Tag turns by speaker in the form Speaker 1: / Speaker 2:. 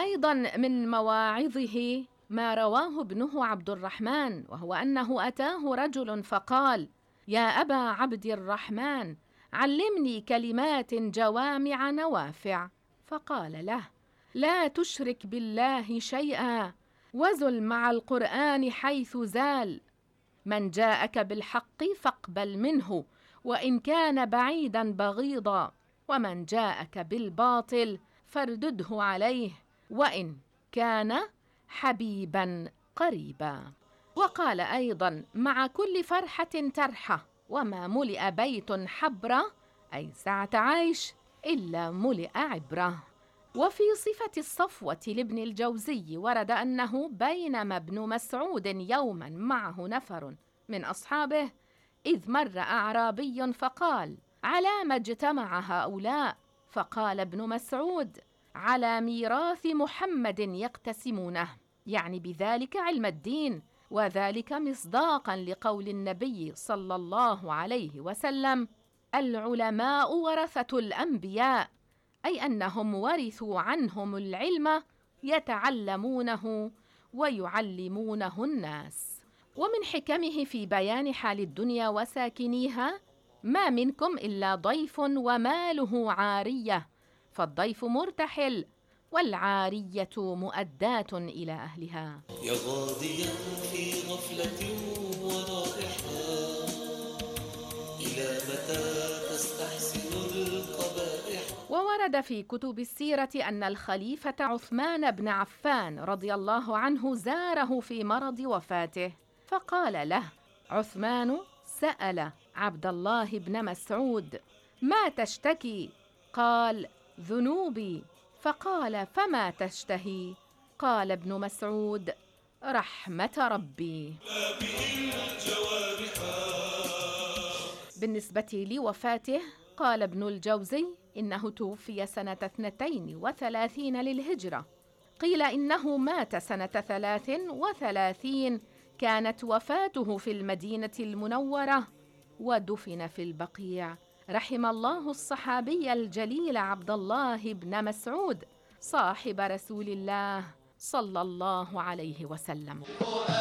Speaker 1: وأيضا من مواعظه ما رواه ابنه عبد الرحمن، وهو أنه أتاه رجل فقال: يا أبا عبد الرحمن، علمني كلمات جوامع نوافع. فقال له: لا تشرك بالله شيئا، وزل مع القرآن حيث زال. من جاءك بالحق فاقبل منه، وإن كان بعيدا بغيضا، ومن جاءك بالباطل فاردده عليه، وإن كان حبيبا قريبا. وقال أيضا: مع كل فرحة ترحة، وما ملئ بيت حبرة، أي سعة عيش، إلا ملئ عبرة. وفي صفة الصفوة لابن الجوزي ورد أنه بينما ابن مسعود يوما معه نفر من أصحابه، إذ مر أعرابي فقال: على ما اجتمع هؤلاء؟ فقال ابن مسعود: على ميراث محمد يقتسمونه، يعني بذلك علم الدين، وذلك مصداقا لقول النبي صلى الله عليه وسلم: العلماء ورثة الأنبياء، أي أنهم ورثوا عنهم العلم يتعلمونه ويعلمونه الناس. ومن حكمه في بيان حال الدنيا وساكنيها: ما منكم إلا ضيف وماله عارية، فالضيف مرتحل والعارية مؤداة إلى أهلها.
Speaker 2: يا غاضيا في غفلة ورائحة، إلى متى تستحسن القبائح؟
Speaker 1: وورد في كتب السيرة أن الخليفة عثمان بن عفان رضي الله عنه زاره في مرض وفاته، فقال له عثمان: سأل عبد الله بن مسعود: ما تشتكي؟ قال: ذنوبي. فقال: فما تشتهي؟ قال ابن مسعود: رحمة ربي. بالنسبة لوفاته قال ابن الجوزي إنه توفي سنة 32 للهجرة، قيل إنه مات سنة 33 كانت وفاته في المدينة المنورة، ودفن في البقيع. رحم الله الصحابي الجليل عبد الله بن مسعود صاحب رسول الله صلى الله عليه وسلم.